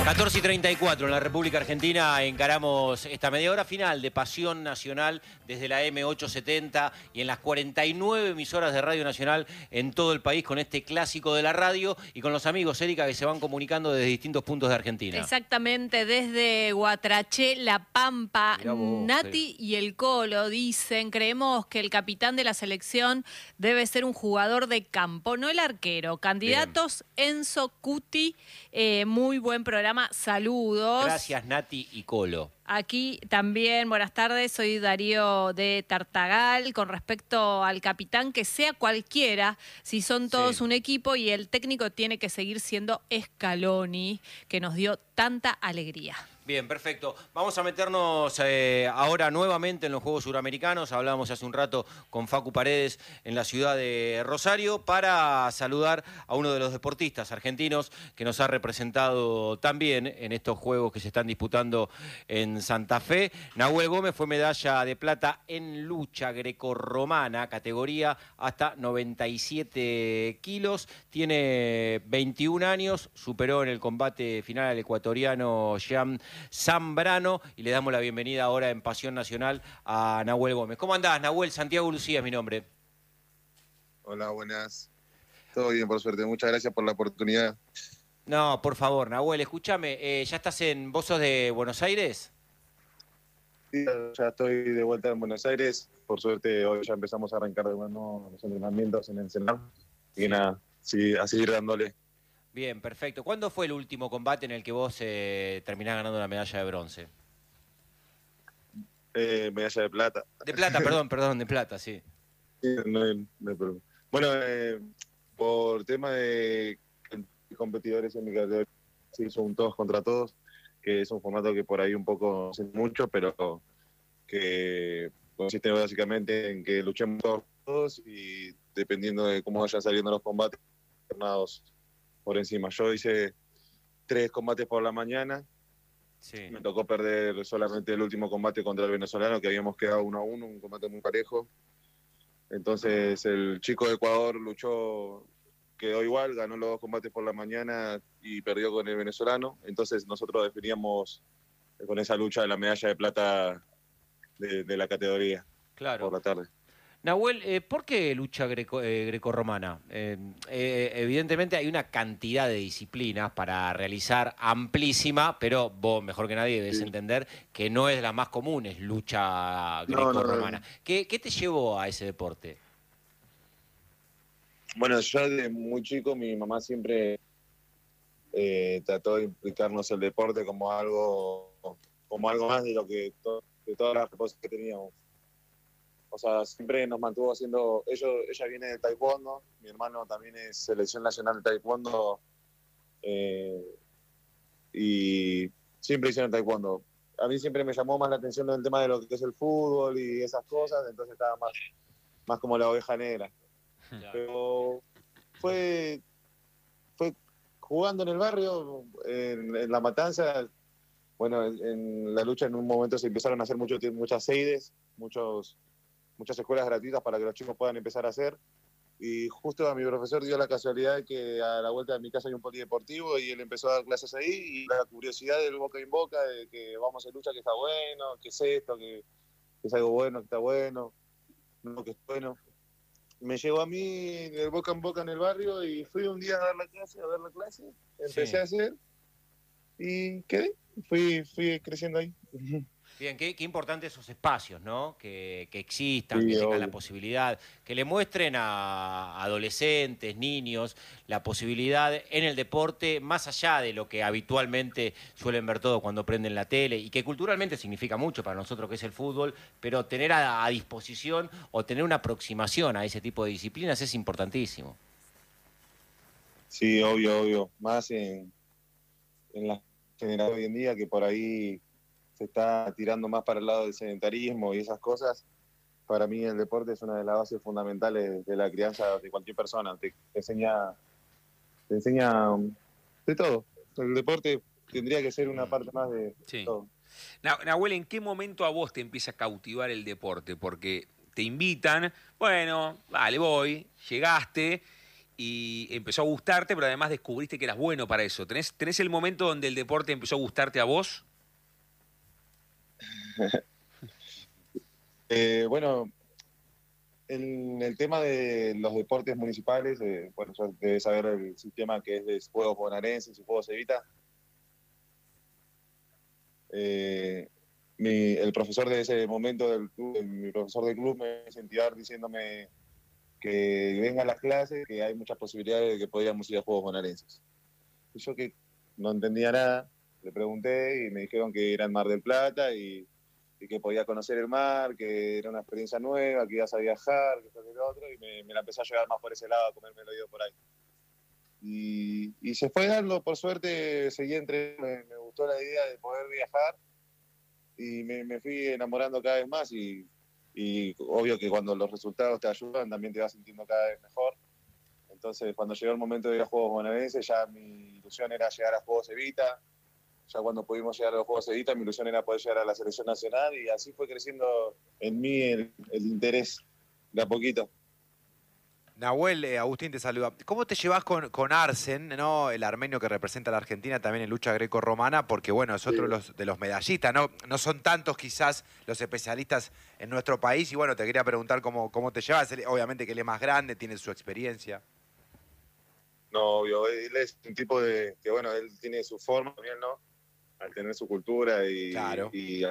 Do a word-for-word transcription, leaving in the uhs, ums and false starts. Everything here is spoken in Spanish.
catorce y treinta y cuatro en la República Argentina encaramos esta media hora final de Pasión Nacional desde la eme ochocientos setenta y en las cuarenta y nueve emisoras de Radio Nacional en todo el país con este clásico de la radio y con los amigos, Erika, que se van comunicando desde distintos puntos de Argentina. Exactamente, desde Guatraché, La Pampa, vos, Nati y el Colo dicen, creemos que el capitán de la selección debe ser un jugador de campo, no el arquero. Candidatos, bien. Enzo Cuti, eh, muy buen programa. Saludos. Gracias, Nati y Colo. Aquí también, buenas tardes, soy Darío de Tartagal. Con respecto al capitán, que sea cualquiera, si son todos sí. un equipo y el técnico tiene que seguir siendo Scaloni, que nos dio tanta alegría. Bien, perfecto. Vamos a meternos eh, ahora nuevamente en los Juegos Suramericanos. Hablábamos hace un rato con Facu Paredes en la ciudad de Rosario para saludar a uno de los deportistas argentinos que nos ha representado también en estos Juegos que se están disputando en Santa Fe. Nahuel Gómez fue medalla de plata en lucha grecorromana, categoría hasta noventa y siete kilos. Tiene veintiún años, superó en el combate final al ecuatoriano Jean Zambrano y le damos la bienvenida ahora en Pasión Nacional a Nahuel Gómez. ¿Cómo andás, Nahuel? Santiago Lucía es mi nombre. Hola, buenas. Todo bien, por suerte. Muchas gracias por la oportunidad. No, por favor, Nahuel, escúchame. Eh, ¿Ya estás en... ¿Vos sos de Buenos Aires? Sí, ya estoy de vuelta en Buenos Aires. Por suerte, hoy ya empezamos a arrancar de nuevo los entrenamientos en Ensenada. Y sí. nada, sí, a seguir dándole. Bien, perfecto. ¿Cuándo fue el último combate en el que vos eh, terminás ganando la medalla de bronce? Eh, medalla de plata. De plata, perdón, perdón, de plata, sí. sí no, no, bueno, eh, por tema de competidores en mi categoría, se hizo un todos contra todos, que es un formato que por ahí un poco no sé mucho, pero que consiste básicamente en que luchemos todos y dependiendo de cómo vayan saliendo los combates, alternados por encima. Yo hice tres combates por la mañana. Sí. Me tocó perder solamente el último combate contra el venezolano, que habíamos quedado uno a uno, un combate muy parejo. Entonces el chico de Ecuador luchó, quedó igual, ganó los dos combates por la mañana y perdió con el venezolano. Entonces nosotros definíamos con esa lucha de la medalla de plata de, de la categoría. Claro. Por la tarde. Nahuel, eh, ¿por qué lucha greco, eh, grecorromana? Eh, eh, evidentemente hay una cantidad de disciplinas para realizar amplísima, pero vos mejor que nadie debes sí. entender que no es la más común, es lucha grecorromana. No, no, no. ¿Qué, ¿Qué te llevó a ese deporte? Bueno, yo de muy chico mi mamá siempre eh, trató de implicarnos el deporte como algo, como algo más de lo que to de todas las cosas que teníamos. O sea, siempre nos mantuvo haciendo... Ellos, ella viene de taekwondo, mi hermano también es selección nacional de taekwondo, eh, y siempre hicieron taekwondo. A mí siempre me llamó más la atención el tema de lo que es el fútbol y esas cosas, entonces estaba más, más como la oveja negra. Ya. Pero fue, fue jugando en el barrio, en, en La Matanza. Bueno, en, en la lucha en un momento se empezaron a hacer mucho, muchas seides, muchos... muchas escuelas gratuitas para que los chicos puedan empezar a hacer. Y justo a mi profesor dio la casualidad de que a la vuelta de mi casa hay un polideportivo y él empezó a dar clases ahí y la curiosidad del boca en boca de que vamos a lucha, que está bueno, que es esto, que, que es algo bueno, que está bueno, no, que es bueno. Me llegó a mí del boca en boca en el barrio y fui un día a dar la clase, a dar la clase, empecé sí. a hacer y quedé, fui, fui creciendo ahí. Bien, qué, qué importantes esos espacios, ¿no? Que, que existan, sí, que tengan obvio. la posibilidad, que le muestren a adolescentes, niños, la posibilidad en el deporte, más allá de lo que habitualmente suelen ver todos cuando prenden la tele, y que culturalmente significa mucho para nosotros, que es el fútbol, pero tener a, a disposición o tener una aproximación a ese tipo de disciplinas es importantísimo. Sí, obvio, obvio. Más en, en la generación hoy en día, que por ahí se está tirando más para el lado del sedentarismo y esas cosas. Para mí el deporte es una de las bases fundamentales de la crianza de cualquier persona. Te, te enseña, te enseña de todo. El deporte tendría que ser una parte más de sí. todo. Nahuel, ¿en qué momento a vos te empieza a cautivar el deporte? Porque te invitan, bueno, vale, voy, llegaste, y empezó a gustarte, pero además descubriste que eras bueno para eso. ¿Tenés, tenés el momento donde el deporte empezó a gustarte a vos? Eh, bueno, en el tema de los deportes municipales, eh, bueno, ya debes saber el sistema que es de juegos bonaerenses y juegos Evita. Eh, mi, el profesor de ese momento del club, mi profesor del club me incentivar diciéndome que venga a las clases, que hay muchas posibilidades de que podíamos ir a juegos bonaerenses. Y yo que no entendía nada, le pregunté y me dijeron que era en Mar del Plata y, y que podía conocer el mar, que era una experiencia nueva, que ibas a viajar, que esto que lo otro, y me, me la empecé a llevar más por ese lado, a comerme el oído por ahí. Y, y se fue dando, por suerte, seguí entre, me, me gustó la idea de poder viajar y me, me fui enamorando cada vez más y, y obvio que cuando los resultados te ayudan también te vas sintiendo cada vez mejor. Entonces cuando llegó el momento de ir a Juegos Bonaerenses ya mi ilusión era llegar a Juegos Evita. Ya cuando pudimos llegar a los Juegos Evita mi ilusión era poder llegar a la selección nacional y así fue creciendo en mí el, el interés de a poquito. Nahuel, eh, Agustín te saluda. ¿Cómo te llevas con, con Arsen, ¿no? El armenio que representa a la Argentina también en lucha greco-romana? Porque, bueno, es otro de los, de los medallistas, ¿no? No son tantos quizás los especialistas en nuestro país. Y bueno, te quería preguntar cómo, cómo te llevas. Él, obviamente que él es más grande, tiene su experiencia. No, obvio, él es un tipo de que, bueno, él tiene su forma también, ¿no? Al tener su cultura y, Claro. y